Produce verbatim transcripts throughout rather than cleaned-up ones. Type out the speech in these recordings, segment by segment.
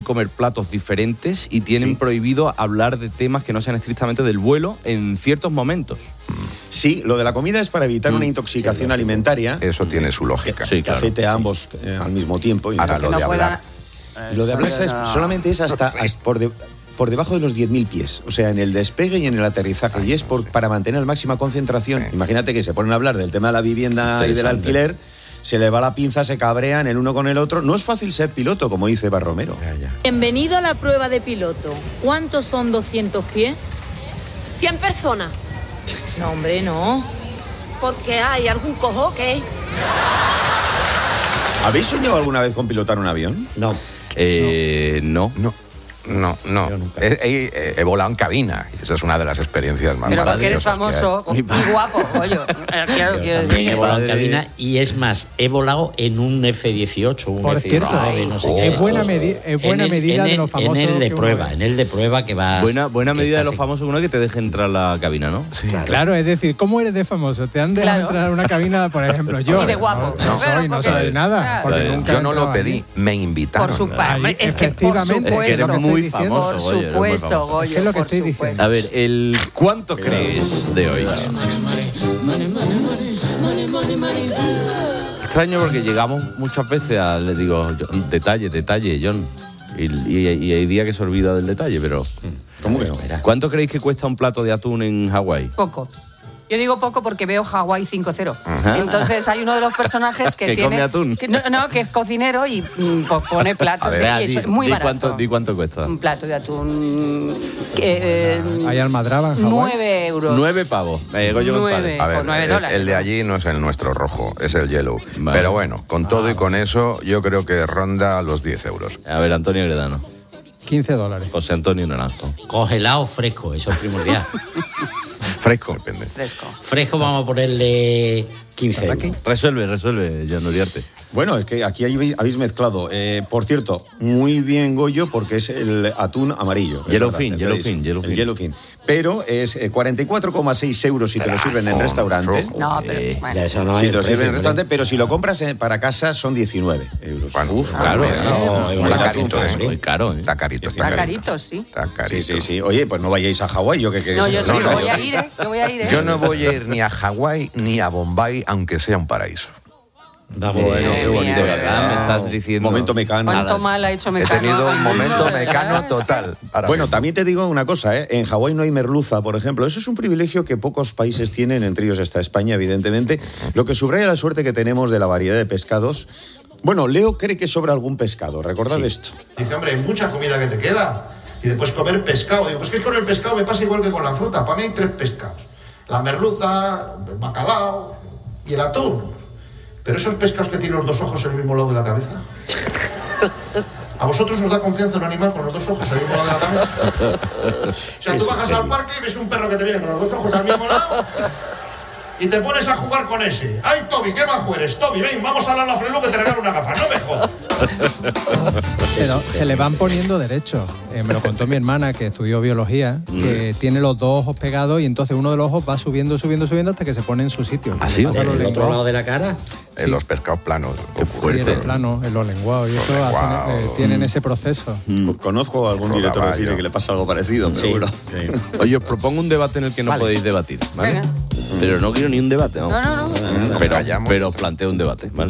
comer platos diferentes y tienen Sí. prohibido hablar de temas que no sean estrictamente del vuelo en ciertos momentos. Sí, lo de la comida es para evitar Mm. una intoxicación alimentaria. Eso tiene su lógica. Sí, Que claro. afecte a ambos eh, al mismo tiempo. Y Ahora, no- lo no de hablar. puedan- y lo de hablar es, solamente es hasta, hasta por, de- por debajo de los diez mil pies. O sea, en el despegue y en el aterrizaje. Y es por, para mantener la máxima concentración. Sí. Imagínate que se ponen a hablar del tema de la vivienda y del Interesante. alquiler. Se le va la pinza, se cabrean el uno con el otro. No es fácil ser piloto, como dice Barromero. Bienvenido a la prueba de piloto. ¿Cuántos son doscientos pies? cien personas. No, hombre, no. Porque hay algún cojo que... ¿Habéis soñado alguna vez con pilotar un avión? No. Eh, no. No, no, no. Yo nunca. He, he- he volado en cabina. Y esa es una de las experiencias más Pero porque eres maravillosas que hay. famoso y guapo, coño. Claro, quiero También decir. he volado en padre. cabina y es más, he volado en un F dieciocho, un Por F cierto, diecinueve, no sé qué. es buena, medi- es buena En el- medida en de el- los famosos. En el de que uno prueba, ve. en el de prueba que vas. Buena, buena que medida de estás los en- famosos uno que te deje entrar a la cabina, ¿no? Sí. Claro, es decir, ¿cómo eres de famoso? Te han dejado Claro. entrar a una cabina, por ejemplo, yo. Y de guapo. No, no Pero soy, no porque- soy nada. claro. Porque Claro. nunca Yo he no lo entrado pedí, allí. me invitaron. Por su Ahí, es que por efectivamente, supuesto. Es que eres muy diciendo. famoso. Por Goyo, eres muy supuesto, famoso. Goyo. ¿Qué es lo que por estoy supuesto. diciendo? A ver, el ¿cuánto crees de hoy? Extraño porque llegamos muchas veces a, le digo, John, detalle, detalle, John. Y, y- y hay días que se olvida del detalle, pero ¿Cómo que no? ¿cuánto creéis que cuesta un plato de atún en Hawái? Poco. Yo digo poco porque veo Hawái cinco cero. Ajá. Entonces hay uno de los personajes que, Que tiene... come atún. que no, no, que es cocinero y mm, pues pone platos. A ver, de- Ah, y di, eso es muy di barato. cuánto, di cuánto cuesta. Un plato de atún... Que, eh, ¿Hay almadraba en Hawái? nueve euros. Nueve pavos. Eh, Goyo Nueve. González. A ver, Por nueve el, dólares, el de ¿no? allí no es el nuestro rojo, es el yellow. Vale. Pero bueno, con todo y con eso, yo creo que ronda los diez euros. A ver, Antonio Gredano. quince dólares. José Antonio Naranjo. Congelado fresco, eso es primordial. Fresco. Depende. Fresco. Fresco vamos a ponerle quince euros. Resuelve, resuelve, John Uriarte. Bueno, es que aquí habéis habéis mezclado. Eh, por cierto, muy bien, Goyo, porque es el atún amarillo. es Yellowfin, verdad, yellowfin, el yellowfin. yellowfin. Pero es eh, cuarenta y cuatro coma seis euros si te lo sirven en Con restaurante. rojo. No, pero Eh, bueno. Ya eso no Si hay te lo precio, sirven en restaurante, hombre. pero si lo compras eh, para casa son diecinueve euros. Bueno, Uf, ah, claro, mira, eh. no, No, está no, carito, no, ¿eh? no, Muy caro, ¿eh? Está carito, está Está carito. carito, sí. Está Sí, carito. sí, sí. Oye, pues no vayáis a Hawái, yo que que No, yo sí, no, no, voy yo- a ir, ¿eh? Yo voy a ir, ¿eh? Yo no voy a ir ni a Hawái ni a Bombay, aunque sea un paraíso. Vamos, Bueno, Madre qué bonito, mía. de verdad, me estás diciendo. Momento mecano. ¿Cuánto mal ha hecho He Mecano? tenido un al momento mundo, de mecano verdad? total. ahora Bueno, mismo. también te digo una cosa, ¿eh? En Hawái no hay merluza, por ejemplo. Eso es un privilegio que pocos países tienen, entre ellos está España, evidentemente. Lo que subraya la suerte que tenemos de la variedad de pescados. Bueno, Leo cree que sobra algún pescado, recordad esto. Dice, hombre, hay mucha comida que te queda. Y después comer pescado. Digo, pues que con el pescado me pasa igual que con la fruta. Para mí hay tres pescados. La merluza, el bacalao y el atún. Pero esos pescados que tienen los dos ojos en el mismo lado de la cabeza. ¿A vosotros os da confianza un animal con los dos ojos al mismo lado de la cabeza? O sea, tú bajas al parque y ves un perro que te viene con los dos ojos al mismo lado y te pones a jugar con ese. ¡Ay, Toby, qué majo eres! Toby, ven, vamos a hablar la frelu que te regalo una gafa. ¡No me jodas! Pero se le van poniendo derechos. Eh, me lo contó mi hermana, que estudió biología, que tiene los dos ojos pegados y entonces uno de los ojos va subiendo, subiendo, subiendo hasta que se pone en su sitio. ¿Ah, sí? Pasa los ¿El otro lenguados. lado de la cara? En los pescados planos. Qué Sí, en fuerte. los planos, en los lenguados. Y eso lenguados. hacen- eh, tienen ese proceso. Conozco a algún Con director de caballo. cine que le pasa algo parecido, pero bueno. Oye, os propongo un debate en el que no podéis debatir, ¿vale? Venga. Pero no quiero ni un debate, ¿no? No, no, no. Pero, Callamos. pero os planteo un debate, ¿vale?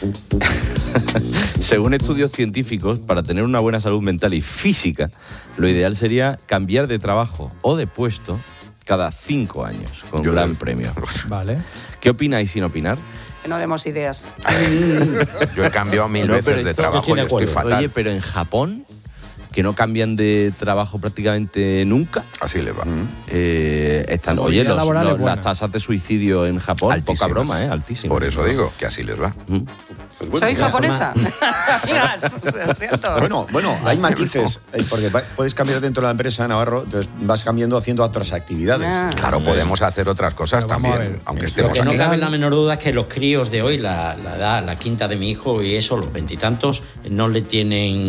Según estudios científicos, para tener una buena salud mental y física, lo ideal sería cambiar de trabajo o de puesto cada cinco años, con Yo gran de- premio. Vale. ¿Qué opináis sin opinar? Que no demos ideas. Yo he cambiado mil No, veces pero de esto- trabajo estoy de y estoy acuerdo. fatal. Oye, pero en Japón, que no cambian de trabajo prácticamente nunca, Así le va. eh, están, La oye, movilidad los- laboral los- es buena. las tasas de suicidio en Japón, Altísimas. poca broma, ¿eh? Altísimas. Por eso digo que así les va. Pues bueno, Soy ya. japonesa. Amigas, lo siento. Bueno, bueno, hay matices, eh, porque va- puedes cambiar dentro de la empresa, Navarro, entonces vas cambiando haciendo otras actividades. Ah. Claro, podemos hacer otras cosas Pero vamos a también, ver, aunque lo Lo estemos que no aquí. cabe la menor duda es que los críos de hoy, la, la edad, la quinta de mi hijo y eso, los veintitantos, no le tienen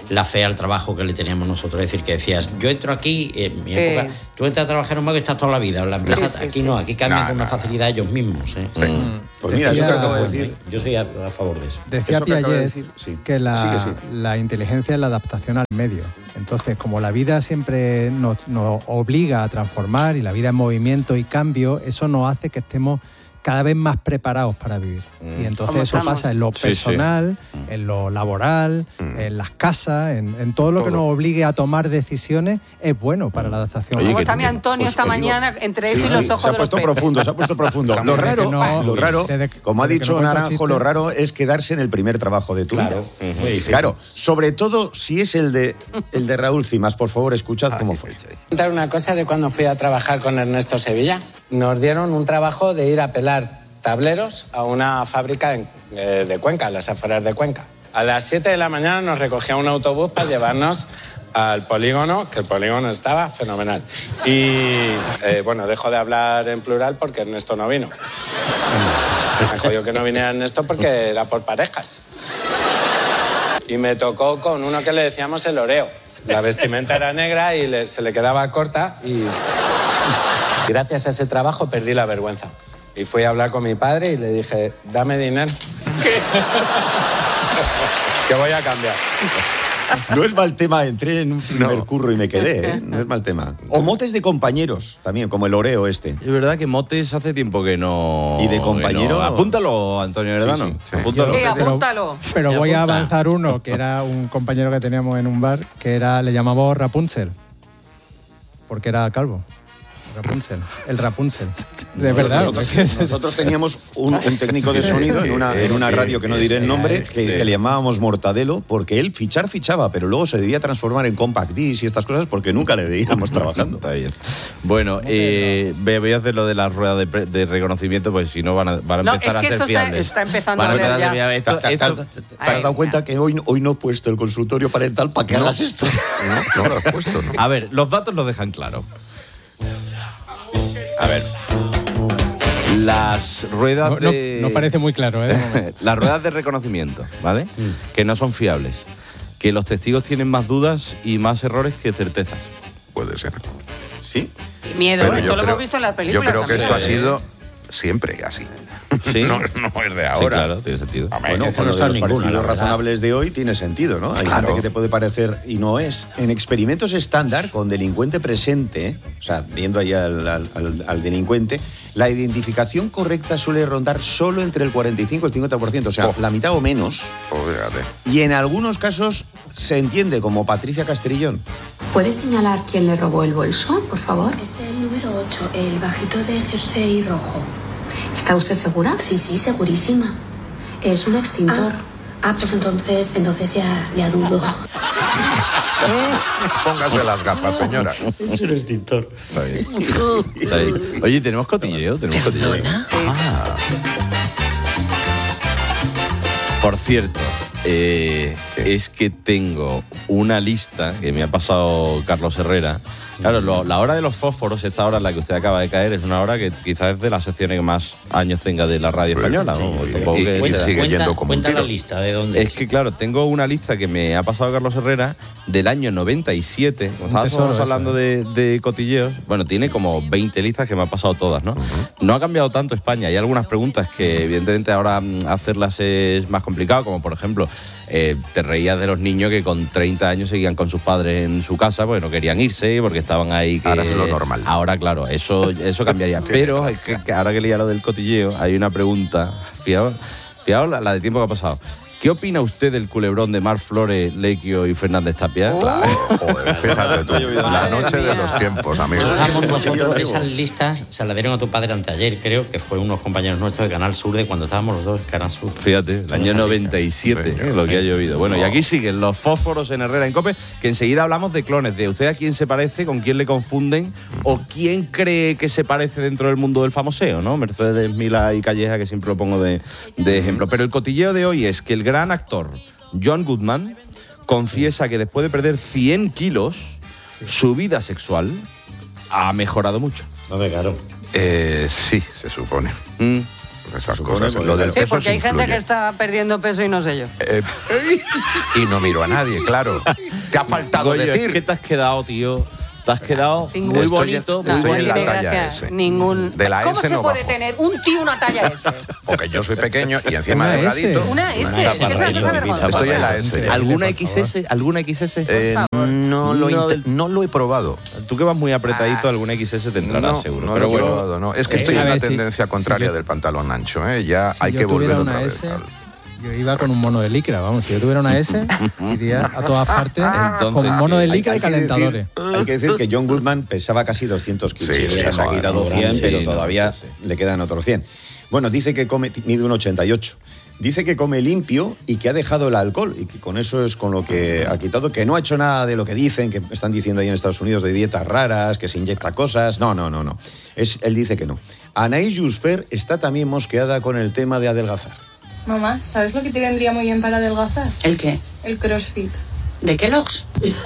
la fe al trabajo que le teníamos nosotros. Es decir, que decías, yo entro aquí, en mi Eh. época, tú entras a trabajar en un banco y estás toda la vida. En la empresa, Sí, sí, aquí sí. no, aquí cambian No, con una no, facilidad ellos mismos. ¿eh? Pues mira, eso que Decía- acabo de decir. Yo soy a, a favor de eso. Decía Eso que acaba de Piaget decir, sí. que la, Sí, que sí. la inteligencia es la adaptación al medio. Entonces, como la vida siempre nos, nos obliga a transformar y la vida es movimiento y cambio, eso nos hace que estemos cada vez más preparados para vivir. Y entonces ¿Cómo eso estamos? pasa en lo Sí, sí. personal, en lo laboral, en las casas, en, en todo lo que Todo. nos obligue a tomar decisiones, es bueno para la adaptación. Oye, ¿Cómo que- está mi Antonio Pues esta os digo- mañana entre Sí, eso y sí, los ojos se ha de los puesto peces? profundo, se ha puesto profundo. Lo Desde raro, que no- lo raro, desde- como ha desde que dicho no cuenta Naranjo, chistes. lo raro es quedarse en el primer trabajo de tu Claro, vida. muy difícil. Claro, sobre todo si es el de el de Raúl Cimas, por favor, escuchad cómo fue. Contar una cosa de cuando fui a trabajar con Ernesto Sevilla. Nos dieron un trabajo de ir a pelar tableros a una fábrica en- eh, de Cuenca, a las afueras de Cuenca. A las siete de la mañana nos recogía un autobús para llevarnos al polígono, que el polígono estaba fenomenal. Y, eh, bueno, dejo de hablar en plural porque Ernesto no vino. Me jodió que no viniera Ernesto porque era por parejas. Y me tocó con uno que le decíamos el oreo. La vestimenta era negra y le- se le quedaba corta y gracias a ese trabajo perdí la vergüenza. Y fui a hablar con mi padre y le dije, dame dinero. Que voy a cambiar. No es mal tema, entré en un primer curro y me quedé, ¿eh? No es mal tema. O motes de compañeros, también, como el Oreo este. Es verdad que motes hace tiempo que no... ¿Y de que compañero? no. Apúntalo, Antonio Heredano. Sí, sí. Apúntalo. Sí, Pero- apúntalo. Pero Me voy a apunta. avanzar uno, que era un compañero que teníamos en un bar, que era le llamamos Rapunzel, porque era calvo. Rapunzel, el Rapunzel. De verdad. Nosotros, nosotros teníamos un, un técnico de sonido en una, en una radio que no diré el nombre, que, que le llamábamos Mortadelo, porque él fichar fichaba, pero luego se debía transformar en compact disc y estas cosas porque nunca le veíamos trabajando. Está bien. Bueno, eh, voy voy a hacer lo de la rueda de, pre- de reconocimiento, pues si no van a, van a No, empezar es que a ser esto está- fiables. está empezando Van a oler empezar ya. fiables. Esto- ¿Te, te has, esto- te- te has dado cuenta que hoy, hoy no he puesto el consultorio parental para que hagas esto? No, no lo has puesto, ¿no? A ver, los datos lo dejan claro. A ver. Las ruedas No, no- de... no parece muy claro, ¿eh? De momento. Las ruedas de reconocimiento, ¿vale? Que no son fiables. Que los testigos tienen más dudas y más errores que certezas. Puede ser. Sí. Miedo, Pero esto yo lo creo- hemos visto en las películas. Yo creo que esto ha también. sido siempre así. ¿Sí? No, no es de ahora. Sí, claro, tiene sentido. Bueno, es que con no lo de está los ninguna, parecidos la verdad. razonables de hoy tiene sentido, ¿no? Hay Claro. gente que te puede parecer y no es. En experimentos estándar, con delincuente presente, o sea, viendo ahí al, al- al- al delincuente, la identificación correcta suele rondar solo entre el cuarenta y cinco y el cincuenta por ciento, o sea, Oh. la mitad o menos. Pues fíjate. Y en algunos casos se entiende como Patricia Castrillón. ¿Puede señalar quién le robó el bolso, por favor? Es el número ocho, el bajito de jersey rojo. ¿Está usted segura? Sí, sí, segurísima. Es un extintor. Ah, pues entonces, entonces ya, ya dudo. Póngase las gafas, señora. Es un extintor. Está bien. Está bien. Oye, ¿tenemos cotilleo? ¿Tenemos cotilleo? Ah. Por cierto, eh, es que tengo una lista que me ha pasado Carlos Herrera. Claro, lo- la hora de los fósforos, esta hora en la que usted acaba de caer, es una hora que quizás es de las secciones que más años tenga de la radio Sí, española. sí, ¿no? y- Supongo y- que y será. sigue cuenta, yendo como un cuenta la tiro. lista de dónde Es que, claro, tengo una lista que me ha pasado Carlos Herrera del año noventa y siete. Como estábamos tesoro hablando de, de cotilleos. Bueno, tiene como veinte listas que me ha pasado todas, ¿no? No ha cambiado tanto España. Hay algunas preguntas que, evidentemente, ahora mm, hacerlas es más complicado, como por ejemplo, eh, te reías de los niños que con treinta años seguían con sus padres en su casa porque no querían irse, porque estaban ahí. Que, Ahora es lo normal. Ahora, claro, eso, eso cambiaría. Pero es que, que ahora que leía lo del cotilleo, hay una pregunta. Fijaos, fijaos la, la de tiempo que ha pasado. ¿Qué opina usted del culebrón de Mar Flores, Lequio y Fernández Tapia? Claro, joder, fíjate tú. La Madre noche de mía. los tiempos, amigos. Estamos nosotros, antiguo. esas listas se las dieron a tu padre anteayer, creo que fue unos compañeros nuestros de Canal Sur, de cuando estábamos los dos en Canal Sur. Fíjate, el año noventa y siete, Venga, eh, lo que ha llovido. Bueno, y No. aquí siguen los fósforos en Herrera en Cope, que enseguida hablamos de clones, de usted a quién se parece, con quién le confunden, o quién cree que se parece dentro del mundo del famoseo, ¿no? Mercedes Milá y Calleja, que siempre lo pongo de, de ejemplo. Pero el cotilleo de hoy es que el gran actor John Goodman confiesa que después de perder cien kilos, su vida sexual ha mejorado mucho. No me claro. Eh, sí, se supone. Mm. esas Supone, cosas. porque- Lo del Sí, peso porque sí hay gente influye. que está perdiendo peso y no sé yo. Eh, y no miro a nadie, claro. Te ha faltado Goyo, decir. es que te has quedado, tío. Te has quedado Sin muy gusto. bonito, No, muy estoy no en la tiene bonito. talla gracia S. ningún... De la ¿Cómo S se no puede bajo. tener un tío una talla S? Porque yo soy pequeño y encima Una delgadito. S. Una S, Una es S, que es una Martín, cosa vergonzosa. Estoy en la S. ¿Alguna por X favor. S? ¿Alguna X S? Eh, no, lo No inte- del- no lo he probado. Tú que vas muy apretadito, Ah. alguna X S te entrará no, seguro. no pero lo he bueno, probado, no. Es que Eh, estoy a en ver, la si- tendencia si contraria yo- del pantalón ancho, ¿eh? Ya Si hay yo que volver tuviera otra una vez. S, al- yo iba con un mono de licra, vamos. Si yo tuviera una S, iría a todas partes Entonces, con un mono de Hay- licra hay y que decir- calentadores. Hay que decir que John Goodman pesaba casi doscientos kilos. Sí, Sí, sí, se ha no, quitado no, cien, sí, pero no, todavía sí, le quedan otros cien. Bueno, dice que come, mide un ochenta y ocho. Dice que come limpio y que ha dejado el alcohol y que con eso es con lo que ha quitado, que no ha hecho nada de lo que dicen, que están diciendo ahí en Estados Unidos de dietas raras, que se inyecta cosas. No, no, no, no. Es, él dice que no. Anaïs Jusfer está también mosqueada con el tema de adelgazar. Mamá, ¿sabes lo que te vendría muy bien para adelgazar? ¿El qué? El CrossFit. ¿De Kellogg's?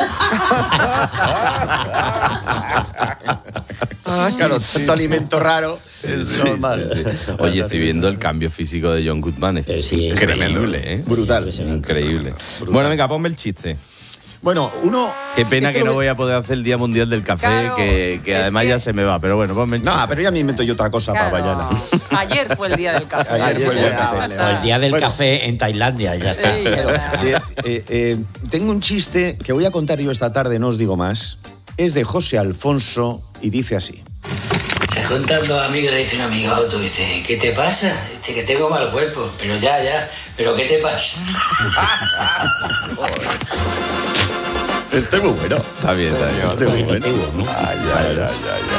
Claro, tanto alimento raro es normal. Oye, estoy viendo el cambio físico de John Goodman. Es Eh, sí, increíble, ¿eh? Brutal. Increíble. Bueno, venga, ponme el chiste. Bueno, uno... Qué pena esto que no lo- voy a poder hacer el Día Mundial del Café, Claro, que, que es además que- ya se me va. Pero bueno, ponme el No, chiste. pero ya me invento yo otra cosa Claro. para mañana. Ayer fue el día del café. Ayer fue el día del café. O el día del Bueno. café en Tailandia, ya está. Sí, Pero, o sea, eh, eh, eh, tengo un chiste que voy a contar yo esta tarde, no os digo más. Es de José Alfonso y dice así. Se juntan dos amigos y le dice un amigo a otro, dice, ¿qué te pasa? Dice que tengo mal cuerpo, pero ya, ya, pero ¿qué te pasa? Este es muy bueno. Está bien, está bien. Este es muy bueno. Ay, ay, ay,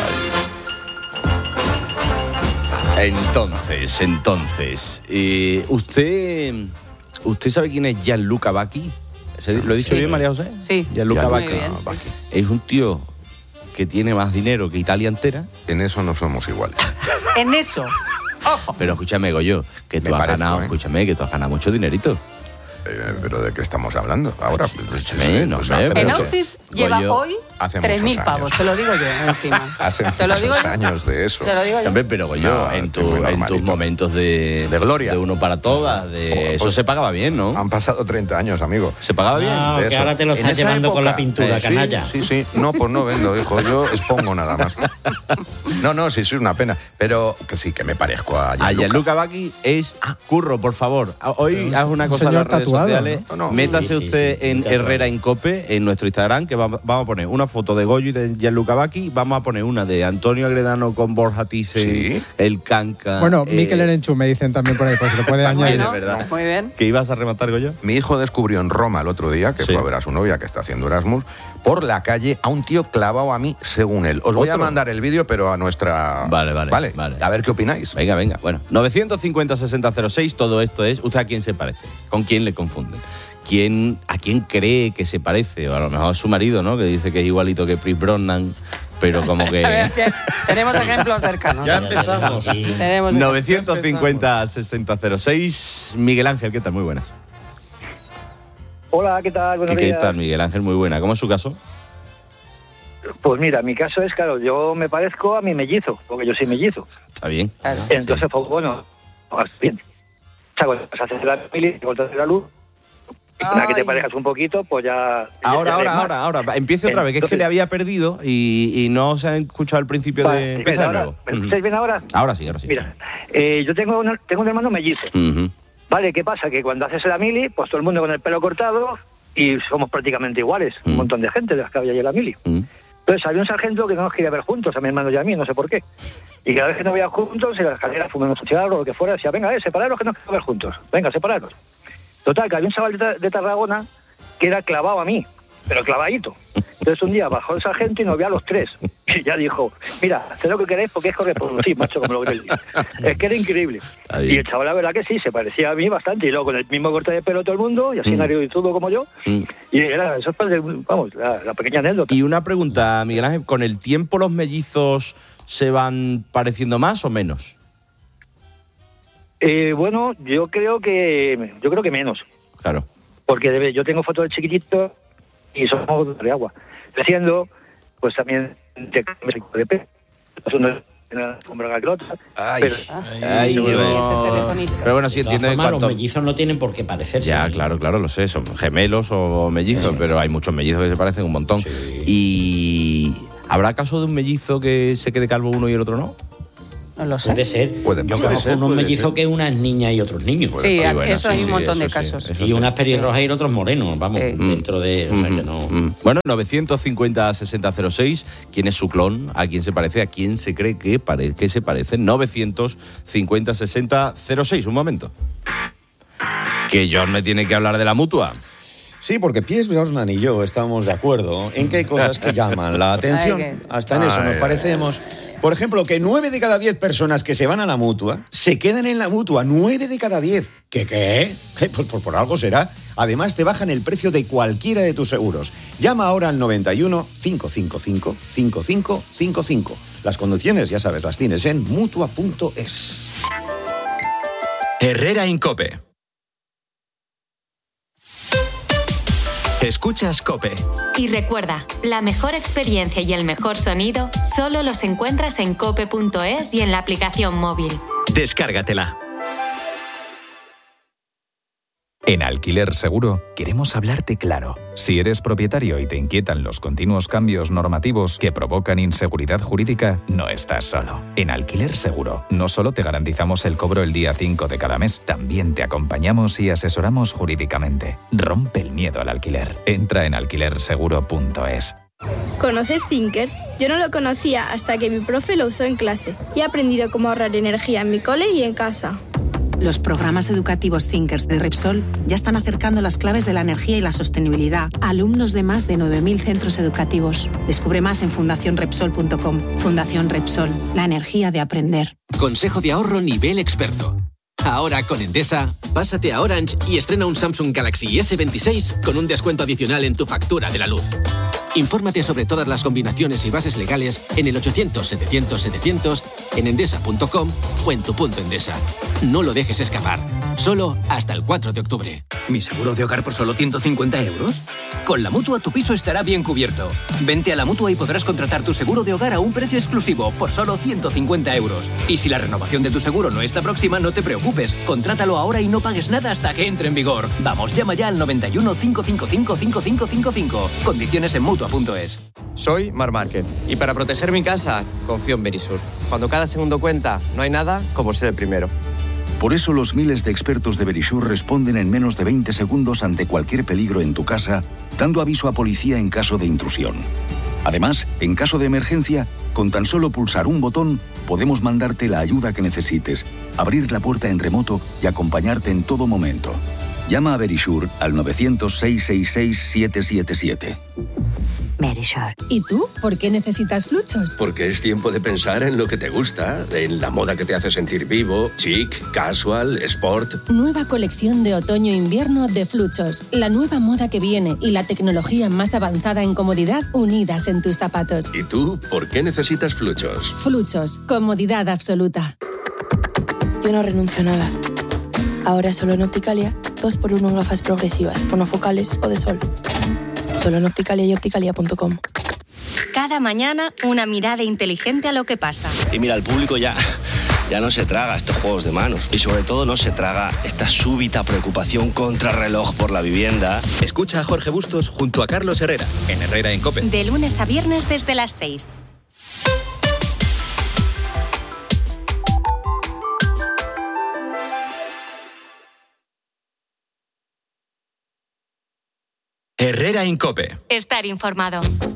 ay, ay. Entonces, entonces, eh, ¿usted usted sabe quién es Gianluca Vacchi? ¿Se- ¿Lo he dicho Sí. bien, María José? Sí. Gianluca Muy Vacchi. bien, sí. Vacchi. Es un tío que tiene más dinero que Italia entera. En eso no somos iguales. En eso. Ojo. Pero escúchame, Goyo, que tú Me has parezco, ganado, ¿eh? escúchame, que tú has ganado mucho dinerito. Eh, ¿Pero de qué estamos hablando ahora? Escúchame, no, Pues hombre, hace pero- En mucho- outfit lleva Goyo, hoy hace tres mil muchos pavos, años. te lo digo yo encima. Hace Te lo digo muchos yo. años de eso. Te lo digo yo. Hombre, pero Goyo, No, en, estoy tu- muy en tus normalito. momentos de, De gloria. de uno para todas, de Pues- eso se pagaba bien, ¿no? Han pasado treinta años, amigo. ¿Se pagaba bien? No, De que eso. ahora te lo En estás esa llevando con la época, pintura, eh, sí, canalla. Sí, sí. No, pues no vendo, hijo. Yo expongo nada más. No, no, sí, sí, es una pena. Pero que sí, que me parezco a A Gianluca. Gianluca Vacchi es Curro, por favor. Hoy haz una un cosa en las señor redes tatuado, sociales. ¿no? No, no. Métase Sí, sí, usted sí, en tatuado. Herrera en Cope, en nuestro Instagram, que va- vamos a poner una foto de Goyo y de Gianluca Vacchi. Vamos a poner una de Antonio Agredano con Borja Thyssen, Sí. el Canca. Bueno, eh, Mikel Erenchu me dicen también por ahí, pues se lo puede añadir. Bueno, verdad. muy bien. ¿Que ibas a rematar, Goyo? Mi hijo descubrió en Roma el otro día, que Sí. fue a ver a su novia que está haciendo Erasmus, por la calle a un tío clavado a mí, según él. Os voy a ¿Otro? mandar el vídeo, pero a nuestra... Vale, vale, Vale, vale. a ver qué opináis. Venga, venga. Bueno, novecientos cincuenta sesenta cero seis, todo esto es. ¿Usted a quién se parece? ¿Con quién le confunden? ¿Quién, ¿A quién cree que se parece? O a lo mejor a su marido, ¿no? Que dice que es igualito que Chris Brosnan, pero como A ver, que... que tenemos ejemplos cercanos. Ya empezamos. Tenemos novecientos cincuenta sesenta cero seis. Miguel Ángel, ¿qué tal? Muy buenas. Hola, ¿qué tal? Buenos ¿Qué días. tal, Miguel Ángel? Muy buena. ¿Cómo es su caso? Pues mira, mi caso es, claro, yo me parezco a mi mellizo, porque yo soy mellizo. Está bien. Entonces, pues bueno, pues bien. O sea, cuando vas a hacer la mili, cuando haces la luz, una que te parezcas un poquito, pues ya... Ahora, ya ahora, más. ahora, ahora. Empiece otra vez, que es que Entonces- le había perdido y, y no se ha escuchado al principio Vale, de... Empieza de ahora, nuevo. ¿me escucháis bien ahora? Ahora sí, ahora sí. Mira, eh, yo tengo, una- tengo un hermano mellizo. Ujú. Vale, ¿qué pasa? Que cuando haces la mili, pues todo el mundo con el pelo cortado y somos prácticamente iguales, un montón de gente de las que había allí en la mili. Entonces había un sargento que no nos quería ver juntos, a mi hermano y a mí, no sé por qué. Y cada vez que nos veíamos juntos, en la escalera fumamos un cigarro o lo que fuera, decía, venga, eh, separaros que nos queremos ver juntos, venga, separaros. Total, que había un chaval de, Ta- de Tarragona que era clavado a mí, pero clavadito. Entonces un día bajó el sargento y nos vio a los tres. Y ya dijo, mira, haced lo que queréis porque es correspondiente, macho, como lo queréis. Es que era increíble. bien. Y el chaval, la verdad que sí, se parecía a mí bastante. Y luego con el mismo corte de pelo todo el mundo, y así Mm. nariz y todo como yo. Mm. Y era, eso es, pues, vamos, la, la pequeña anécdota. Y una pregunta, Miguel Ángel, ¿con el tiempo los mellizos se van pareciendo más o menos? Eh, bueno, yo creo que yo creo que menos. Claro. Porque debe, yo tengo fotos de chiquitito y somos de agua. Creciendo, pues también te cambia el tipo de pelo. Eso no es tiene la sombra gaglota. Ay, pero, ay, no. Pero bueno, sí entiendo de todas formas, cuánto... los mellizos no tienen por qué parecerse. Ya, ¿no? claro, claro, lo sé, son gemelos o mellizos, sí. Pero hay muchos mellizos que se parecen un montón. Sí. Y... ¿habrá caso de un mellizo que se quede calvo uno y el otro no? No lo sé. Puede ser. Puede, Yo puede conozco ser, unos puede mellizos ser. que unas niñas y otros niños. Sí, sí, bueno, eso sí, hay un sí, montón de sí, casos. eso Y sí. unas pelirrojas y otros morenos, vamos, Sí. dentro de... O sea, que no... Mm. Bueno, novecientos cincuenta sesenta cero seis, ¿quién es su clon? ¿A quién se parece? ¿A quién se cree que, pare- que se parece? novecientos cincuenta sesenta cero seis, un momento. Que John me tiene que hablar de la Mutua. Sí, porque Piers Brosnan y yo estamos de acuerdo en que hay cosas que llaman la atención. Ay, que- Hasta en eso Ay, nos ay, parecemos. Por ejemplo, que nueve de cada diez personas que se van a la Mutua se quedan en la Mutua. Nueve de cada diez. ¿Qué qué? ¿Qué? Pues, pues por algo será. Además, te bajan el precio de cualquiera de tus seguros. Llama ahora al noventa y uno, cinco cinco cinco, cinco cinco cinco cinco. Las condiciones, ya sabes, las tienes en mutua punto es. Herrera Incope. Escuchas COPE. Y recuerda, la mejor experiencia y el mejor sonido solo los encuentras en cope punto es y en la aplicación móvil. Descárgatela. En Alquiler Seguro queremos hablarte claro. Si eres propietario y te inquietan los continuos cambios normativos que provocan inseguridad jurídica, no estás solo. En Alquiler Seguro no solo te garantizamos el cobro el día cinco de cada mes, también te acompañamos y asesoramos jurídicamente. Rompe el miedo al alquiler. Entra en alquiler seguro punto es. ¿Conoces Thinkers? Yo no lo conocía hasta que mi profe lo usó en clase y he aprendido cómo ahorrar energía en mi cole y en casa. Los programas educativos Thinkers de Repsol ya están acercando las claves de la energía y la sostenibilidad a alumnos de más de nueve mil centros educativos. Descubre más en fundación repsol punto com. Fundación Repsol, la energía de aprender. Consejo de ahorro nivel experto. Ahora con Endesa, pásate a Orange y estrena un Samsung Galaxy ese veintiséis con un descuento adicional en tu factura de la luz. Infórmate sobre todas las combinaciones y bases legales en el ochocientos, setecientos, setecientos, en endesa punto com o en tu punto Endesa. No lo dejes escapar. Solo hasta el cuatro de octubre. ¿Mi seguro de hogar por solo ciento cincuenta euros? Con la Mutua tu piso estará bien cubierto. Vente a la Mutua y podrás contratar tu seguro de hogar a un precio exclusivo por solo ciento cincuenta euros. Y si la renovación de tu seguro no está próxima, no te preocupes. Contrátalo ahora y no pagues nada hasta que entre en vigor. Vamos, llama ya al noventa y uno, cinco cinco cinco, cinco cinco cinco cinco. Condiciones en mutua punto es. Soy Mar Márquez y para proteger mi casa confío en Verisur. Cuando cada segundo cuenta, no hay nada como ser el primero. Por eso los miles de expertos de Verisur responden en menos de veinte segundos ante cualquier peligro en tu casa, dando aviso a policía en caso de intrusión. Además, en caso de emergencia, con tan solo pulsar un botón, podemos mandarte la ayuda que necesites, abrir la puerta en remoto y acompañarte en todo momento. Llama a Verisur al novecientos, seiscientos sesenta y seis, setecientos setenta y siete. Verisur. ¿Y tú? ¿Por qué necesitas Fluchos? Porque es tiempo de pensar en lo que te gusta, en la moda que te hace sentir vivo, chic, casual, sport. Nueva colección de otoño-invierno de Fluchos. La nueva moda que viene y la tecnología más avanzada en comodidad unidas en tus zapatos. ¿Y tú, por qué necesitas Fluchos? Fluchos. Comodidad absoluta. Yo no renuncio a nada. Ahora solo en Opticalia, dos por uno en gafas progresivas, monofocales o de sol. Solo en Opticalia y opticalia punto com. Cada mañana, una mirada inteligente a lo que pasa. Y mira, el público ya, ya no se traga estos juegos de manos. Y sobre todo no se traga esta súbita preocupación contrarreloj por la vivienda. Escucha a Jorge Bustos junto a Carlos Herrera, en Herrera en COPE. De lunes a viernes desde las seis. Herrera en COPE. Estar informado.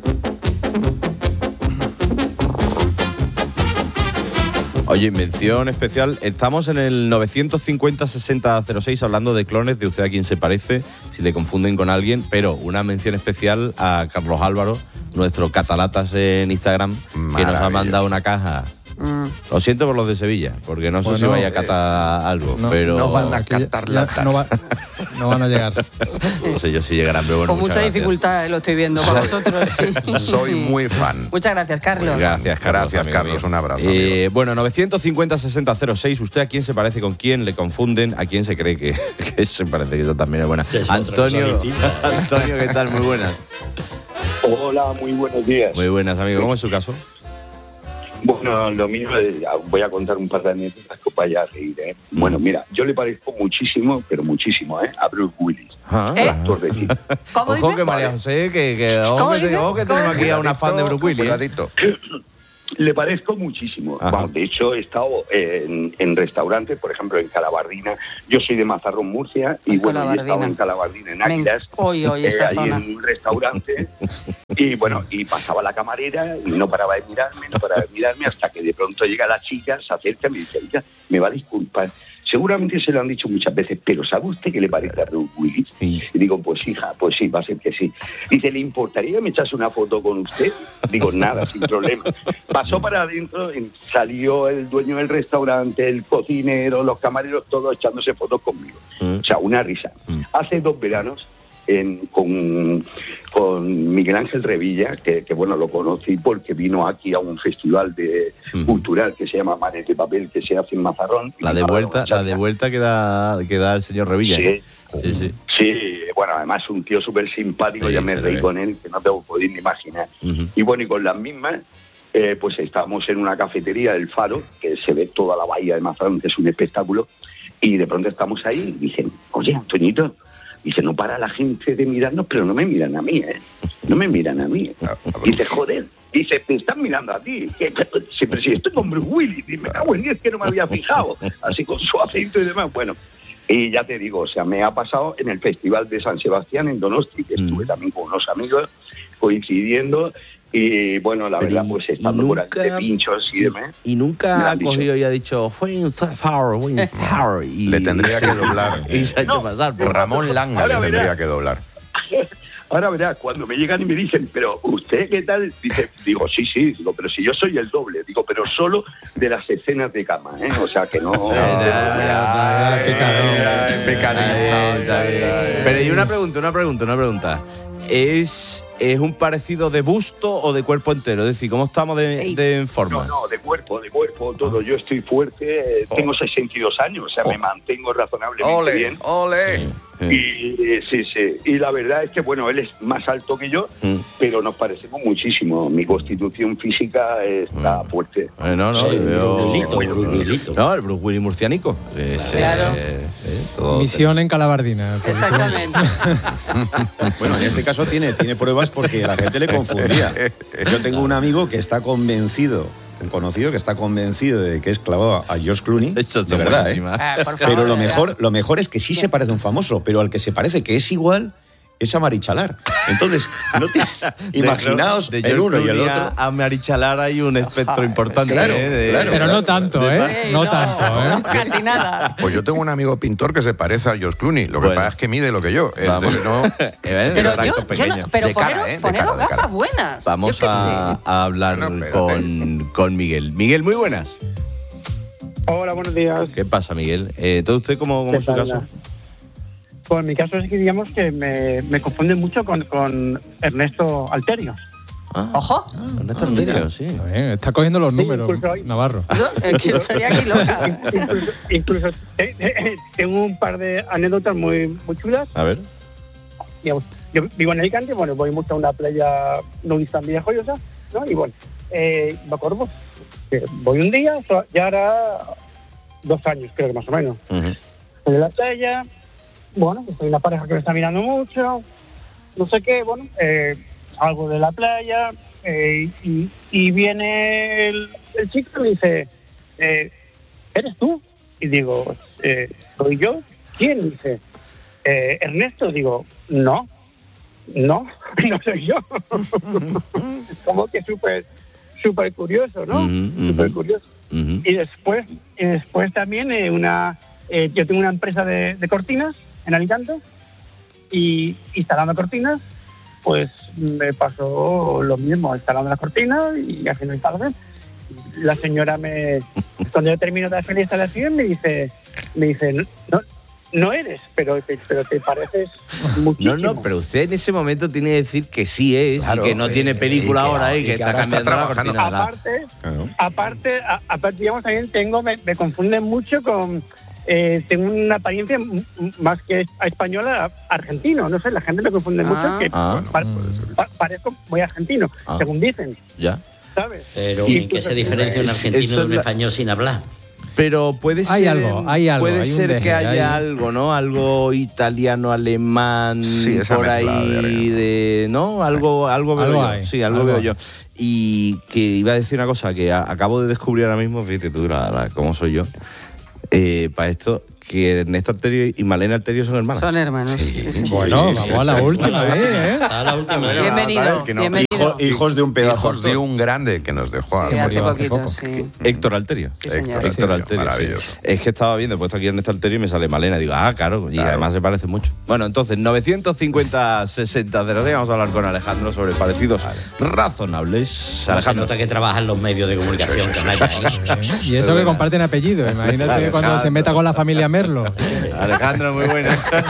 Oye, mención especial. Estamos en el novecientos cincuenta, sesenta cero seis hablando de clones, de usted a quién se parece, si le confunden con alguien, pero una mención especial a Carlos Álvaro, nuestro catalatas en Instagram, que nos ha mandado una caja. Mm. Lo siento por los de Sevilla, porque no sé bueno, si vaya a catar eh, algo, no, pero no van a catar latas. No, va, no van a llegar. No sé yo si llegarán, pero bueno, con mucha gracias. dificultad lo estoy viendo para vosotros. Soy muy fan. Muchas gracias, Carlos. Gracias, Carlos. Gracias, Carlos. Un abrazo. Eh, bueno, novecientos cincuenta, sesenta cero seis. ¿Usted a quién se parece? ¿Con quién le confunden? ¿A quién se cree que, que se parece? Que eso también es buena. Sí, es Antonio, Antonio, ¿qué tal? Muy buenas. Hola, muy buenos días. Muy buenas, amigo. ¿Cómo es su caso? Bueno, lo mío es, voy a contar un par de anécdotas que os vaya a reír, ¿eh? Bueno, mira, yo le parezco muchísimo, pero muchísimo, ¿eh? A Bruce Willis, ¿Ah? el actor de cine. ¿Cómo Ojo dice? que María José, que, que, ojo que, te- ojo que tenemos aquí a una fan de Bruce Willis. Cuidadito. Le parezco muchísimo. Bueno, de hecho, he estado en, en restaurantes, por ejemplo, en Calabardina. Yo soy de Mazarrón, Murcia, y bueno, yo he estado en Calabardina, en Águilas, Hoy, hoy, esa ahí zona. en un restaurante, y bueno, y pasaba la camarera y no paraba de mirarme, no paraba de mirarme, hasta que de pronto llega la chica, se acerca y me dice, oiga, me va a disculpar. Seguramente se lo han dicho muchas veces, pero ¿sabe usted qué le parece a Bruce Willis? Y digo, pues hija, pues sí, va a ser que sí. Dice, ¿le importaría que me echase una foto con usted? Digo, nada, sin problema. Pasó para adentro, salió el dueño del restaurante, el cocinero, los camareros, todos echándose fotos conmigo. O sea, una risa. Hace dos veranos, en, con, con Miguel Ángel Revilla, que, que bueno, lo conocí porque vino aquí a un festival de, uh-huh. cultural que se llama Mares de Papel, que se hace en Mazarrón. La de vuelta, la de vuelta que da, que da el señor Revilla. Sí. Sí, sí. Sí, bueno, además un tío súper simpático, Sí, ya me se reí ve. con él, que no te lo podéis ni imaginar. Uh-huh. Y bueno, y con las mismas, eh, pues estábamos en una cafetería del Faro, que se ve toda la bahía de Mazarrón, que es un espectáculo, y de pronto estamos ahí y dicen, oye, Antoñito, dice, no para la gente de mirarnos, pero no me miran a mí, ¿eh? No me miran a mí. Dice, joder, dice, te están mirando a ti. Que, sí, pero si estoy con Bruce Willis, y me cago en diez que no me había fijado, así con su acento y demás. Bueno, y ya te digo, o sea, me ha pasado en el Festival de San Sebastián en Donosti, que estuve también con unos amigos coincidiendo, y bueno, la Pero verdad, y- pues y estando por ahí de nunca- pinchos y demás. Y me nunca lo ha han dicho. cogido y ha dicho, fue un zafar, fue un zafar", y Le tendría que doblar. Y se ha hecho pasar. por- Ramón Langa Ahora le verá. tendría que doblar. Ahora verás, cuando me llegan y me dicen, pero ¿usted qué tal? Dice, digo, sí, sí, digo, pero si yo soy el doble, digo, pero solo de las escenas de cama, ¿eh? O sea, que no... Pero y una pregunta, una pregunta, una pregunta. ¿Es, ¿Es un parecido de busto o de cuerpo entero? Es decir, ¿cómo estamos de, de en forma? No, no, de cuerpo, de cuerpo, todo. Yo estoy fuerte, eh, tengo sesenta y dos años, o sea, me mantengo razonablemente Ole, bien. ole. Y eh, sí, sí. Y la verdad es que, bueno, él es más alto que yo, pero nos parecemos muchísimo. Mi constitución física está fuerte. Eh, no, no, Sí, veo- Bruce Willis. No, el Bruce Willis murcianico. Es, eh, Claro. eh, todo- Misión en Calabardina. Exactamente. Bueno, en este caso tiene, tiene pruebas porque la gente le confundía. Yo tengo un amigo que está convencido, un conocido que está convencido de que es clavado a George Clooney. De verdad, ¿eh? buenísimas. Ah, por favor, Pero lo de verdad. mejor, lo mejor es que sí se parece a un famoso, pero al que se parece que es igual es a Marichalar. Entonces, no te, imaginaos De el George uno y el Clooney otro. a, a Marichalar hay un espectro importante. Claro, ¿eh? De- claro. Pero no tanto, de- ¿eh? No tanto, ¿eh? Casi nada. Pues yo tengo un amigo pintor que se parece a George Clooney. Lo que Bueno. pasa es que mide lo que yo. Vamos. Entonces, no, Eh, Pero rango yo, yo pequeño. no, pero De cara, poneros, ¿eh? De poneros cara, de cara. gafas buenas. Vamos yo qué a, sé. a hablar Bueno, espérate. con, con Miguel. Miguel, muy buenas. Hola, buenos días. ¿Qué pasa, Miguel? Eh, ¿Todo usted cómo, cómo ¿Qué es su tal? caso? Pues en mi caso es que digamos que me, me confunde mucho con, con Ernesto Alterio. Ojo. Ernesto Ah, mira. Alterio, sí. Eh, Está cogiendo los números, incluso hay- Navarro. Yo es que sería aquí loca. Incluso, incluso te- te- tengo un par de anécdotas muy, muy chulas. A ver. Digamos, yo vivo en Alicante, bueno, voy mucho a una playa nudista en Villajoyosa, ¿no? Y bueno, eh, me acuerdo que voy un día, so- ya hará dos años creo que más o menos. Ujú. Estoy en la playa, bueno, pues hay una pareja que me está mirando mucho, no sé qué, bueno, eh, salgo de la playa eh, y, y viene el, el chico y me dice, eh, ¿eres tú? Y digo, eh, ¿soy yo? ¿Quién? Y dice, eh, Ernesto. Digo, no, no, no soy yo. Como que súper, súper curioso, ¿no? Ujú, ujú. Súper curioso. Ujú. Y después, y después también eh, una, eh, yo tengo una empresa de, de cortinas en Alicante y instalando cortinas, pues me pasó lo mismo, instalando las cortinas y haciendo instalación. La señora me, cuando yo termino de hacer la instalación, me dice, me dice, no, no eres, pero te, pero te pareces muchísimo. No, no, pero usted en ese momento tiene que decir que sí es Claro, y que no sí, tiene película y que- ahora y y que, que está ahora está cambiando la trabajando. cortina. ¿verdad? Aparte, Claro. aparte, a- aparte, digamos, también tengo, me, me confunden mucho con, eh, tengo una apariencia m- m- más que a española, a- argentino, no sé, la gente me confunde Ah. mucho, que Ah. pa- pa- parezco muy argentino, Ah. según dicen. Ya. ¿sabes? Pero Y ¿en qué tú- se diferencia un argentino Eso de es un la- español sin hablar? Pero puede ser. Hay algo, hay algo, Puede hay un ser deje, que haya hay- algo, ¿no? Algo italiano, alemán, Sí, esa por mezcla ahí, de- de, ¿no? Algo, algo veo Algo yo. hay, Sí, algo, algo veo hay. yo. Y que iba a decir una cosa que a- acabo de descubrir ahora mismo, fíjate tú, la, la- cómo soy yo. Eh, para esto, que Ernesto Alterio y Malena Alterio son hermanas. Son hermanos. sí, sí. Bueno, Sí, vamos sí, a la sí. última vez, ¿eh? A la última. Bueno, Bienvenido, vamos a ver, que no- bienvenido. Hijo- hijos de un pedazo. Hijos de un grande que nos dejó a Sí, hace murió hace poquito, poco. sí. Héctor Alterio. Sí, señor. Héctor Héctor Alterio, Alterio. maravilloso. sí. Es que estaba viendo, he puesto aquí Ernesto Alterio y me sale Malena. Digo, ah, claro, y Claro. además se parece mucho. Bueno, entonces, novecientos cincuenta sesenta cero seis, vamos a hablar con Alejandro sobre parecidos razonables. Se Alejandro. nota que trabaja en los medios de comunicación. canalla, ¿eh? Y eso que comparten apellido. Imagínate Alejandro. cuando se meta con la familia Merlo. Alejandro, muy buena.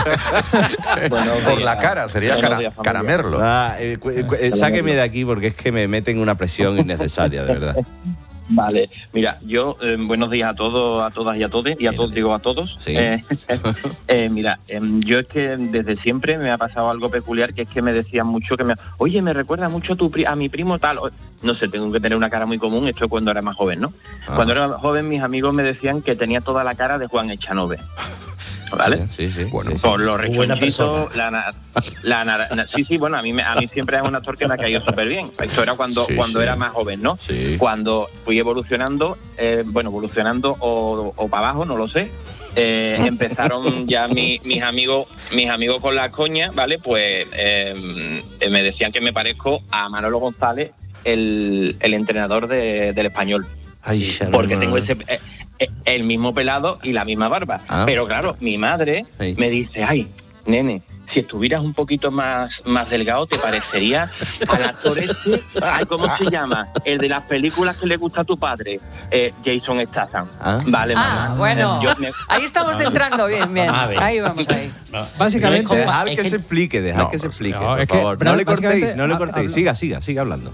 Por la cara, sería Buenos cara- días, familia. caramerlo. Ah, eh, cu- cu- eh, sáqueme de aquí porque es que me meten una presión innecesaria, de verdad. Vale, mira, yo, eh, buenos días a todos, a todas y a todos, y a todos digo a todos. Sí. Eh, eh, mira, em, yo es que desde siempre me ha pasado algo peculiar, que es que me decían mucho que me, oye, me recuerda mucho a, tu pri- a mi primo tal. O- no sé, tengo que tener una cara muy común, esto es cuando era más joven, ¿no? Ah. Cuando era más joven, mis amigos me decían que tenía toda la cara de Juan Echanove. ¿Vale? Sí, sí. Bueno, sí, sí. Por los Buena rechonchitos, la, na- la nara- na- sí, sí, bueno, a mí, me- a mí siempre es un actor que me ha caído súper bien. Esto era cuando, Sí, cuando sí. era más joven, ¿no? Sí. Cuando fui evolucionando, eh, bueno, evolucionando o, o para abajo, no lo sé, eh, empezaron ya mi- mis amigos mis amigos con las coñas, ¿vale? Pues eh, eh, me decían que me parezco a Manolo González, el, el entrenador de- del Español. Ay, ya no, Porque no, tengo no. ese, eh, eh, el mismo pelado y la misma barba. Ah. Pero claro, mi madre Sí. me dice, ay, nene, si estuvieras un poquito más, más delgado, te parecería al actor este, ay, ¿cómo se llama? El de las películas que le gusta a tu padre, eh, Jason Statham. Ah. Vale, Ah, mamá. bueno. Yo me- Ahí estamos entrando bien, bien. A ver. Ahí vamos, ahí. Básicamente, No es Dejad Es que que- se explique, dejad No, que se pues, explique, no, por es que, favor. pero No le cortéis, básicamente, no le ha- cortéis. habla- Siga, siga, siga hablando.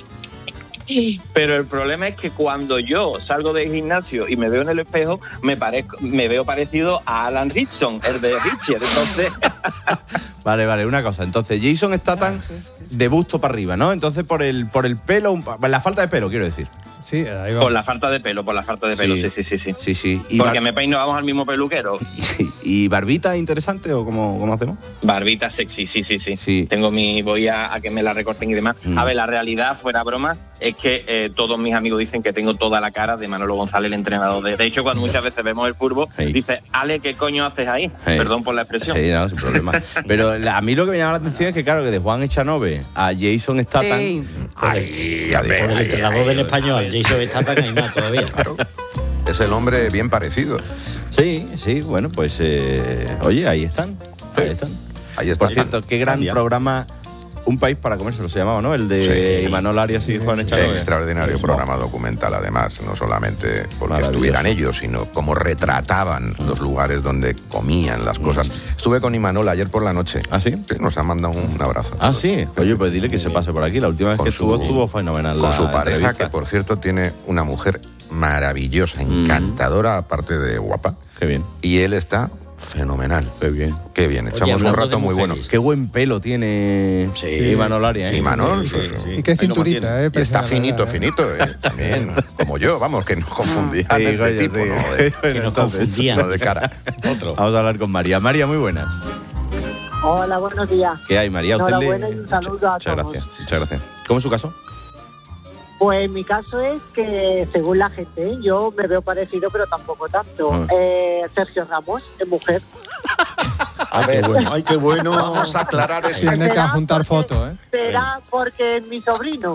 Pero el problema es que cuando yo salgo del gimnasio y me veo en el espejo, me parezco, me veo parecido a Alan Rickson, el de Richard. Entonces, Vale, vale, una cosa. Entonces, Jason Statham de busto para arriba, ¿no? Entonces, por el, por el pelo, un pa- la falta de pelo, quiero decir. sí, ahí por va. la falta de pelo, por la falta de pelo, Sí. sí, sí, sí. sí. Sí, sí. ¿Y, Porque bar- me peino, vamos al mismo peluquero. y barbita interesante o cómo, cómo hacemos? Barbita sexy, sí, sí, sí. Sí. Tengo mi, voy a, a que me la recorten y demás. Mm. A ver, la realidad, fuera broma, es que eh, todos mis amigos dicen que tengo toda la cara de Manolo González, el entrenador. De, de hecho, cuando muchas veces vemos el fútbol, Hey. dice, Ale, ¿qué coño haces ahí? Hey. Perdón por la expresión. Sí, no, sin problema. Pero la- a mí lo que me llama la atención es que, claro, que de Juan Echanove a Jason Statham. Sí. Ay, a Por ver, el ay, entrenador ay, del español, Jason Statham, hay más todavía. es el hombre bien parecido. Sí, sí, bueno, pues. eh, oye, ahí están. Ahí están. Ahí está. Por cierto, qué gran Cambia. programa. Un país para comérselo se llamaba, ¿no? El de Sí, sí. Imanol Arias y Juan Echanove. Extraordinario programa documental, además, no solamente porque Maravilloso. estuvieran ellos, sino cómo retrataban los lugares donde comían las cosas. Estuve con Imanol ayer por la noche. ¿Ah, sí? Sí, nos han mandado un abrazo. Ah, sí. Oye, pues dile que se pase por aquí. La última vez Con que su- estuvo, estuvo fenomenal. Con la su pareja, entrevista. que por cierto tiene una mujer maravillosa, Mm. encantadora, aparte de guapa. Qué bien. Y él está fenomenal. Qué bien. Qué bien, Oye, echamos un hablando rato de muy bueno. mujeres, Qué buen pelo tiene Sí. Imanol Arias. ¿eh? Sí, Imanol, sí, sí. Y qué Ahí lo cinturita, mantiene. ¿eh? Y está Pese a la finito, edad, ¿eh? finito, eh, también, como yo, vamos, que no confundían Sí, el de coño, tipo, sí. no, de, Bueno, Que nos entonces, confundían. no de cara. Otro. Vamos a hablar con María. María, muy buenas. Hola, buenos días. ¿Qué hay, María? ¿Usted le- Enhorabuena y un saludo a Muchas todos. gracias, muchas gracias. ¿Cómo es su caso? Pues mi caso es que, según la gente, ¿eh? yo me veo parecido, pero tampoco tanto. Ah. Eh, Sergio Ramos, es mujer. Ay, qué bueno. Ay, qué bueno. Vamos a aclarar eso. Tiene que Será juntar porque- fotos, ¿eh? Será porque es mi sobrino.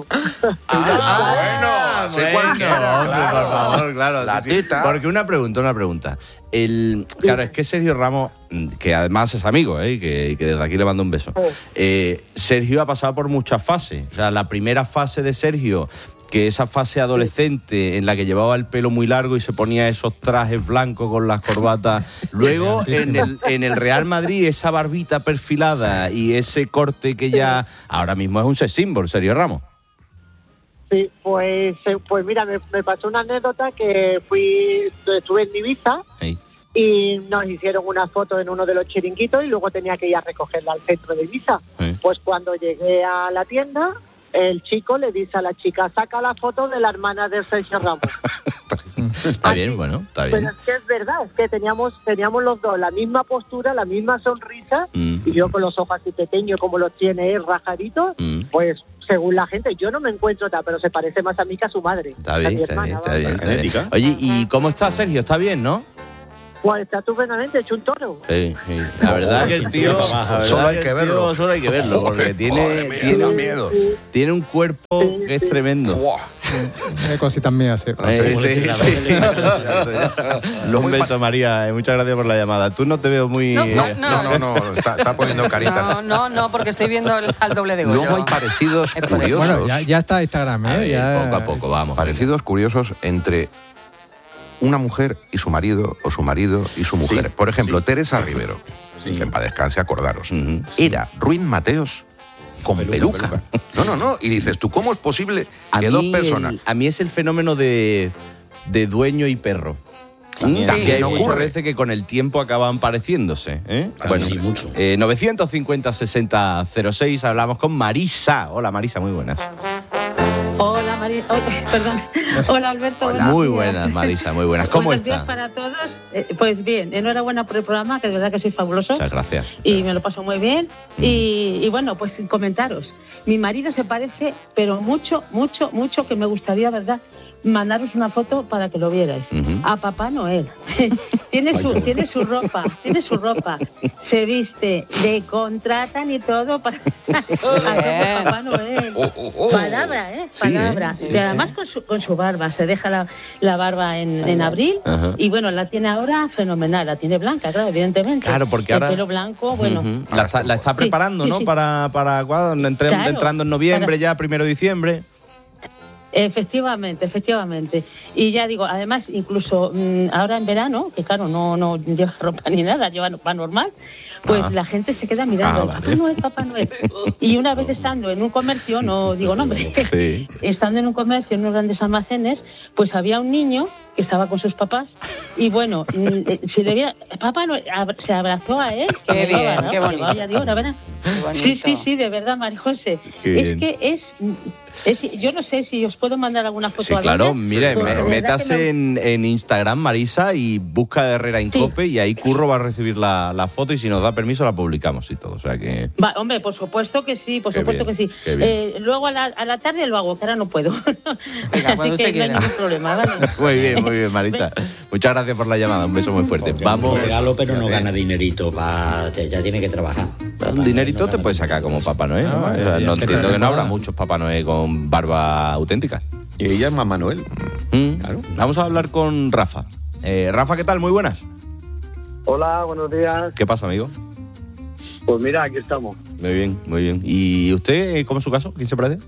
Ah, bueno, sé bueno, cualquiera, hombre, claro. por favor, claro. La sí, sí. tita. Porque una pregunta, una pregunta. El, claro, es que Sergio Ramos, mm, que además es amigo, ¿eh? y, que, y que desde aquí le mando un beso. Eh, Sergio ha pasado por muchas fases. O sea, la primera fase de Sergio, que esa fase adolescente en la que llevaba el pelo muy largo y se ponía esos trajes blancos con las corbatas. Luego, en el, en el Real Madrid, esa barbita perfilada y ese corte que ya ahora mismo es un sex symbol, Sergio Ramos. Sí, pues, eh, pues mira, me, me pasó una anécdota que fui, estuve en Ibiza Sí. y nos hicieron una foto en uno de los chiringuitos y luego tenía que ir a recogerla al centro de Ibiza. Sí. Pues cuando llegué a la tienda, el chico le dice a la chica, saca la foto de la hermana de Sergio Ramos. Está bien, bueno, está bien. Pero es que es verdad, es que teníamos teníamos los dos la misma postura, la misma sonrisa, Mm. y yo con los ojos así pequeños como los tiene él, rajaditos, Mm. pues según la gente, yo no me encuentro tal, pero se parece más a mí que a su madre. Está a bien, mi está hermana, bien, está vamos. bien, está bien. Oye, ¿y cómo está Sergio? ¿Está bien, no? Pues está estupendamente hecho un toro. Sí, sí. La verdad que el tío... la verdad Solo hay que el tío verlo. Solo hay que verlo, porque tiene, tiene, da miedo. tiene un cuerpo que es tremendo. Hay cositas mías, sí. Eh, sí, sí. Un beso, María. eh, Muchas gracias por la llamada. Tú no te veo muy... No, no, eh, no. No, no, no, está, está poniendo caritas. No, no, no, porque estoy viendo el- al doble de Goyo. Luego hay parecidos Es por eso. curiosos. Bueno, ya, ya está Instagram, ¿eh? A ver, Ya- poco a poco, vamos. Parecidos curiosos entre una mujer y su marido o su marido y su mujer. Sí, Por ejemplo, sí. Teresa Rivero, Sí. que en paz descanse, acordaros, Ujú. era Ruiz Mateos con peluca. peluca. No, no, no. Y dices, ¿tú cómo es posible A que mí, dos personas... el- a mí es el fenómeno de, de dueño y perro. También. Sí, que hay no muchas ocurre. veces que con el tiempo acaban pareciéndose. ¿eh? Bueno, sí, mucho. Eh, novecientos cincuenta sesenta cero seis, hablamos con Marisa. Hola, Marisa, muy buenas. Hola, María. Perdón. Hola, Alberto. buenos Muy días. buenas, Marisa, muy buenas. ¿Cómo Buenos días está? para todos. Eh, pues bien, enhorabuena por el programa, que de verdad que soy fabuloso. Muchas gracias. Y me lo paso muy bien. Y, y bueno, pues comentaros. Mi marido se parece, pero mucho, mucho, mucho, que me gustaría, ¿verdad?, mandaros una foto para que lo vierais. Ujú. A Papá Noel. tiene, su, tiene su ropa, tiene su ropa. Se viste, le contratan y todo para hacer Papá Noel. Oh, oh, oh. Palabra, ¿eh? Sí, ¿eh? Palabra. Sí, y además con su, con su barba. Se deja la, la barba en, en abril. Ajá. Y bueno, la tiene ahora fenomenal. La tiene blanca, claro, evidentemente. Claro, porque el ahora- pelo blanco, bueno. Ujú. la, está, la está Sí, preparando, sí, ¿no? sí. Para, para cuando entre- Claro, entrando en noviembre, para- ya primero de diciembre. Efectivamente, efectivamente. Y ya digo, además, incluso mm, ahora en verano, que claro, no, no lleva ropa ni nada, lleva ropa normal, pues Ah. la gente se queda mirando, Ah, vale. Papá Noel, Papá Noel. Y una vez estando en un comercio, no digo nombre, Sí. estando en un comercio, en unos grandes almacenes, pues había un niño que estaba con sus papás y bueno, mm, eh, si le viera, Papá Noel ab- se abrazó a él. que Qué me lo bien, agarró, qué que bonito. vaya Dios, la verdad. Qué Sí, bonito. sí, sí, de verdad, María José. Qué Es bien. que es, es- yo no sé si os puedo mandar alguna foto. Sí, a claro. ella, Mire, porque me- de verdad métase que me- en, en Instagram, Marisa, y busca Herrera Incope y ahí Curro va a recibir la, la foto y si nos da permiso la publicamos y todo. O sea que... Va, hombre, por supuesto que sí, por Qué supuesto bien, que sí. qué bien. Eh, luego a la, a la tarde lo hago, que ahora no puedo. Venga, cuando Así usted que no hay quiera. ningún problema, ¿vale? Muy bien, muy bien, Marisa. Muchas gracias por la llamada. Un beso muy fuerte. Vamos. Un regalo, pero no gana dinerito. Pa, ya tiene que trabajar. Un dinerito te puedes sacar como Papá Noel, ¿no? O sea, no entiendo que no habrá muchos Papá Noel con barba auténtica. Y ella es Mamá Noel. Mm. Vamos a hablar con Rafa. Eh, Rafa, ¿qué tal? Muy buenas. Hola, buenos días. ¿Qué pasa, amigo? Pues mira, aquí estamos. Muy bien, muy bien. ¿Y usted, eh, cómo es su caso? ¿Quién se parece?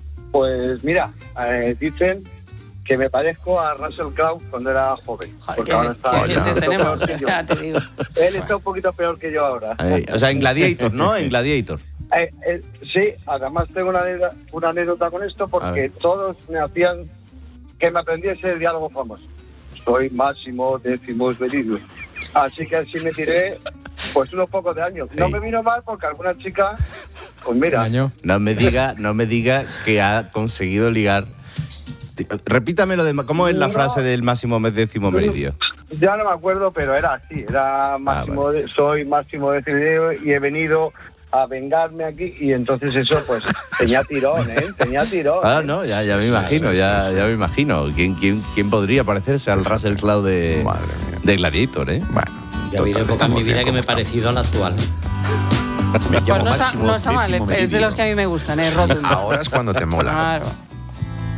Pues mira, eh, dicen que me parezco a Russell Crowe cuando era joven. Porque ahora está, ¿Qué dientes está tenemos? peor que yo. Ya te digo. Él está un poquito peor que yo ahora. Eh, o sea, en Gladiator, ¿no? En Gladiator. Eh, eh, sí, además tengo una, anécdota- una anécdota con esto A porque ver. todos me hacían que me aprendiese el diálogo famoso. Soy Máximo Décimos Venido. Así que así me tiré pues unos pocos de años. No Sí. me vino mal porque alguna chica, pues mira, No me diga, no me diga que ha conseguido ligar. Repítame lo de cómo es la No. frase del máximo décimo meridio. ya no me acuerdo, pero era así. Era Máximo, de- soy Máximo Décimo Venido y he venido a vengarme aquí y entonces eso pues tenía tirón, ¿eh? Tenía tirón. Ah, no, ya, ya me imagino, ya, ya me imagino. ¿Quién, quién, quién podría parecerse al Russell Crowe de, de Gladiator, eh? Bueno, Yo he habido épocas en mi vida que me he parecido al actual. Me Pues llamo no está, Máximo no está mal, Décimo es de Meridio. los que a mí me gustan, es rotundo. Ahora es cuando te mola. Claro.